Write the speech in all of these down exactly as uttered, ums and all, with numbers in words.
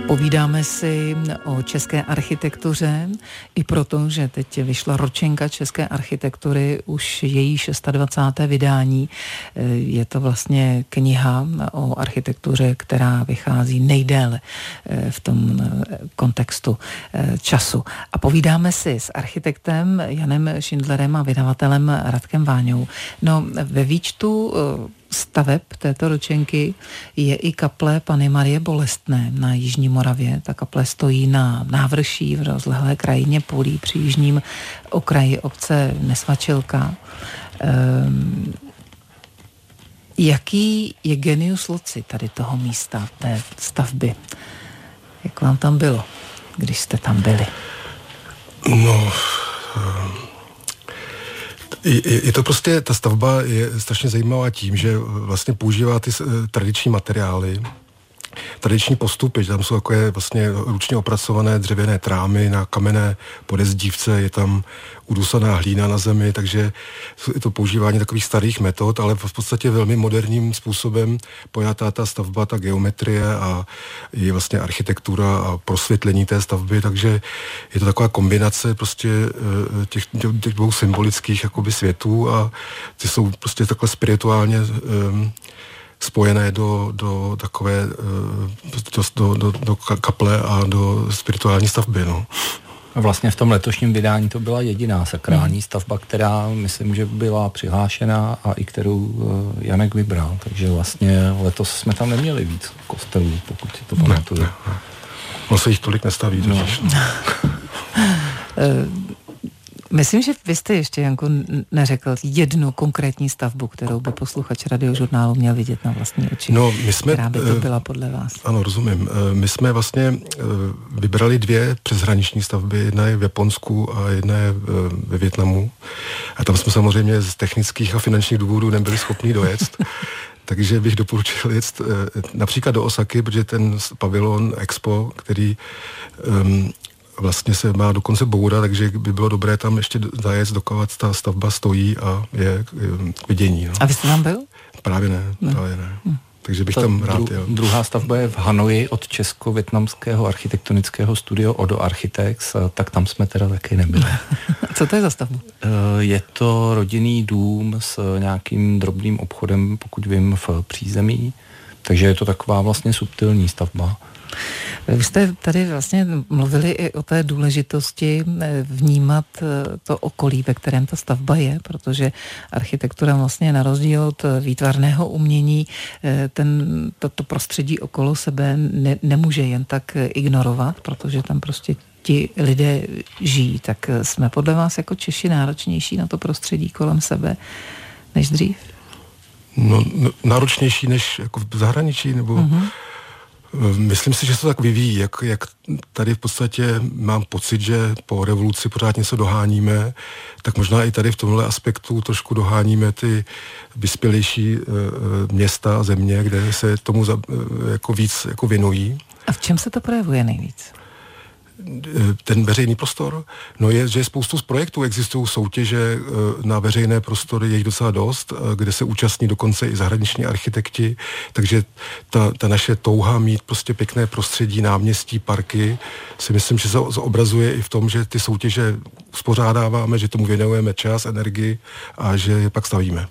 Povídáme si o české architektuře i proto, že teď vyšla ročenka české architektury, už její dvacáté šesté vydání. Je to vlastně kniha o architektuře, která vychází nejdéle v tom kontextu času. A povídáme si s architektem Janem Šindlerem a vydavatelem Radkem Váňou. No, ve výčtu staveb této ročenky je i kaple Panny Marie Bolestné na Jižní Moravě. Ta kaple stojí na návrší v rozlehlé krajině polí při jižním okraji obce Nesvačilka. Ehm, jaký je genius loci tady toho místa, té stavby? Jak vám tam bylo, když jste tam byli? No... Um... Je, je to prostě, ta stavba je strašně zajímavá tím, že vlastně používá ty tradiční materiály, tradiční postupy, že tam jsou takové vlastně ručně opracované dřevěné trámy na kamenné podezdívce, je tam udusaná hlína na zemi, takže je to používání takových starých metod, ale v podstatě velmi moderním způsobem pojatá ta stavba, ta geometrie a je vlastně architektura a prosvětlení té stavby, takže je to taková kombinace prostě těch, těch dvou symbolických jakoby světů a ty jsou prostě takhle spirituálně um, spojené do, do takové do, do, do kaple a do spirituální stavby. No. Vlastně v tom letošním vydání to byla jediná sakrální hmm. stavba, která myslím, že byla přihlášená a i kterou Janek vybral. Takže vlastně letos jsme tam neměli víc kostelů, pokud si to pamatuju. Ne, ne, ne. On se jich tolik nestaví. No. Myslím, že vy jste ještě, Janko, neřekl jednu konkrétní stavbu, kterou by posluchač Radiožurnálu měl vidět na vlastní oči. No, my jsme, která by to byla podle vás? Ano, rozumím. My jsme vlastně vybrali dvě přeshraniční stavby. Jedna je v Japonsku a jedna je ve Vietnamu. A tam jsme samozřejmě z technických a finančních důvodů nebyli schopni dojet. Takže bych doporučil jet například do Osaky, protože ten pavilon Expo, který um, vlastně se má dokonce bourat, takže by bylo dobré tam ještě zajet, dokovat ta stavba stojí a je k vidění. No. A vy jste tam byl? Právě ne, ne. právě ne. Hmm. Takže bych to tam rád dru- jel. Druhá stavba je v Hanoji od česko-vietnamského architektonického studio Odo Architects, tak tam jsme teda taky nebyli. Co to je za stavba? Je to rodinný dům s nějakým drobným obchodem, pokud vím, v přízemí, takže je to taková vlastně subtilní stavba. Vy jste tady vlastně mluvili i o té důležitosti vnímat to okolí, ve kterém ta stavba je, protože architektura vlastně na rozdíl od výtvarného umění ten, toto prostředí okolo sebe ne, nemůže jen tak ignorovat, protože tam prostě ti lidé žijí. Tak jsme podle vás jako Češi náročnější na to prostředí kolem sebe než dřív? No, náročnější než jako v zahraničí, nebo... Mm-hmm. Myslím si, že se to tak vyvíjí, jak, jak tady v podstatě mám pocit, že po revoluci pořád něco doháníme, tak možná i tady v tomhle aspektu trošku doháníme ty vyspělejší e, města a země, kde se tomu za, e, jako víc jako věnují. A v čem se to projevuje nejvíc? Ten veřejný prostor, no je, že je spoustu z projektů, existují soutěže na veřejné prostory, je jich docela dost, kde se účastní dokonce i zahraniční architekti, takže ta, ta naše touha mít prostě pěkné prostředí, náměstí, parky, si myslím, že se obrazuje i v tom, že ty soutěže uspořádáváme, že tomu věnujeme čas, energii a že je pak stavíme.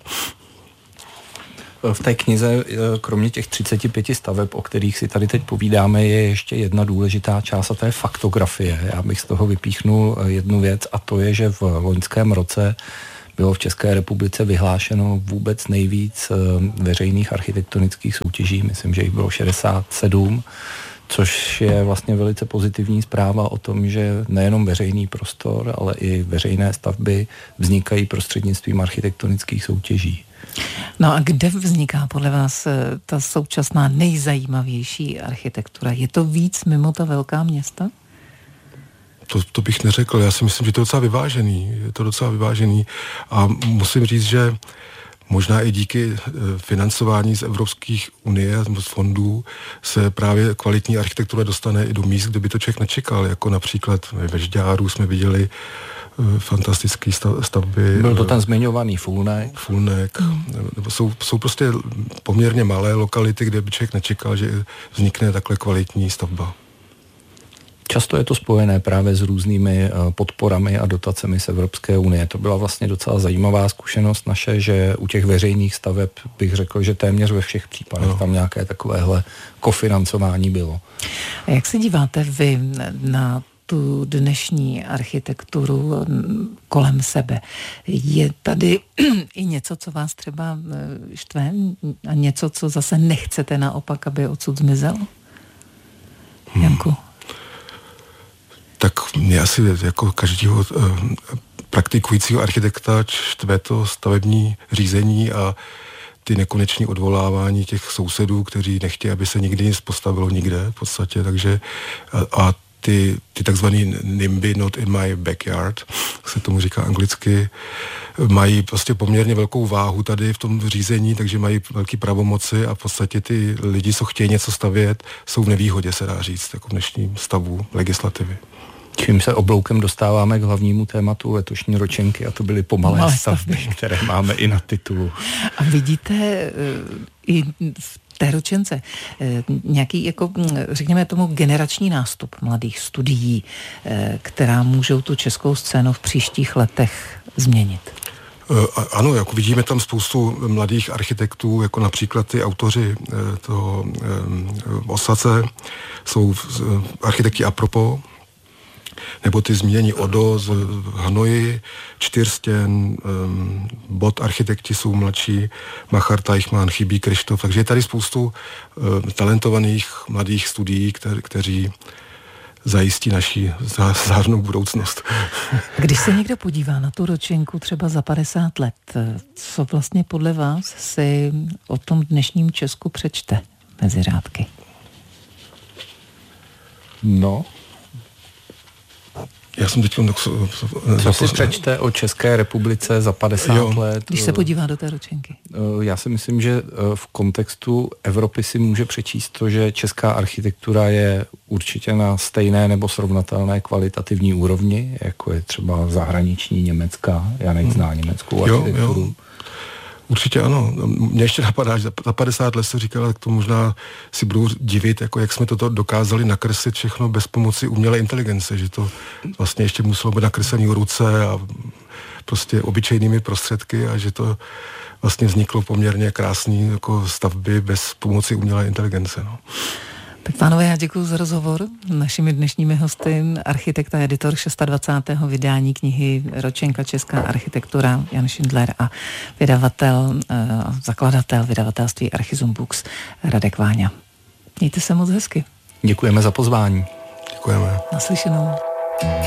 V té knize, kromě těch třiceti pěti staveb, o kterých si tady teď povídáme, je ještě jedna důležitá část a to je faktografie. Já bych z toho vypíchnul jednu věc a to je, že v loňském roce bylo v České republice vyhlášeno vůbec nejvíc veřejných architektonických soutěží. Myslím, že jich bylo šedesát sedm, což je vlastně velice pozitivní zpráva o tom, že nejenom veřejný prostor, ale i veřejné stavby vznikají prostřednictvím architektonických soutěží. No a kde vzniká podle vás ta současná nejzajímavější architektura? Je to víc mimo ta velká města? To, to bych neřekl. Já si myslím, že to je docela vyvážený. Je to docela vyvážený. A musím říct, že možná i díky financování z Evropských unie, z fondů, se právě kvalitní architektura dostane i do míst, kde by to člověk nečekal. Jako například ve Žďáru jsme viděli fantastické stavby. Byl to ten zmiňovaný Fulnek. Fulnek. Mm. Jsou, jsou prostě poměrně malé lokality, kde by člověk nečekal, že vznikne takhle kvalitní stavba. Často je to spojené právě s různými podporami a dotacemi z Evropské unie. To byla vlastně docela zajímavá zkušenost naše, že u těch veřejných staveb bych řekl, že téměř ve všech případech no. tam nějaké takovéhle kofinancování bylo. A jak se díváte vy na tu dnešní architekturu kolem sebe? Je tady i něco, co vás třeba štve a něco, co zase nechcete naopak, aby odsud zmizelo? Hmm. Janku? Tak mě asi jako každého eh, praktikujícího architekta štve to stavební řízení a ty nekonečné odvolávání těch sousedů, kteří nechtějí, aby se nikdy nic postavilo nikde v podstatě, takže a, a ty, ty takzvaný NIMBY, not in my backyard, se tomu říká anglicky, mají prostě poměrně velkou váhu tady v tom řízení, takže mají velké pravomoci a v podstatě ty lidi, co chtějí něco stavět, jsou v nevýhodě, se dá říct, jako v dnešním stavu legislativy. Čím se obloukem dostáváme k hlavnímu tématu letošní ročenky, a to byly pomalé, pomalé stavby, stavby, které máme i na titulu. A vidíte i v té ročence nějaký, jako, řekněme tomu, generační nástup mladých studií, která můžou tu českou scénu v příštích letech změnit? Ano, jako vidíme tam spoustu mladých architektů, jako například ty autoři toho Osace, jsou architekti Apropo, nebo ty zmínění Odo z Hanoji, Čtyřstěn, um, Bod architekti jsou mladší, Machar, Teichmann, chybí Krištof, takže je tady spoustu uh, talentovaných mladých studií, kter- kteří zajistí naši zářnou budoucnost. Když se někdo podívá na tu ročenku třeba za padesát let, co vlastně podle vás si o tom dnešním Česku přečte mezi řádky? No, Já jsem teď... Co si přečte o České republice za padesát jo. let? Když se podívá do té ročenky. Já si myslím, že v kontextu Evropy si může přečíst to, že česká architektura je určitě na stejné nebo srovnatelné kvalitativní úrovni, jako je třeba zahraniční německá. Janek hmm. zná německou architekturu. Jo, jo. Určitě ano. Mně ještě napadá, že za padesát let se říkala, tak to možná si budou divit, jako jak jsme toto dokázali nakreslit všechno bez pomoci umělé inteligence, že to vlastně ještě muselo být nakreslený ruce a prostě obyčejnými prostředky a že to vlastně vzniklo poměrně krásný jako stavby bez pomoci umělé inteligence. No. Tak pánové, já děkuji za rozhovor. Našimi dnešními hosty architekt a editor dvacátého šestého vydání knihy Ročenka Česká architektura Jan Šindler a vydavatel, zakladatel vydavatelství Archizum Books Radek Váňa. Mějte se moc hezky. Děkujeme za pozvání. Děkujeme. Naslyšenou.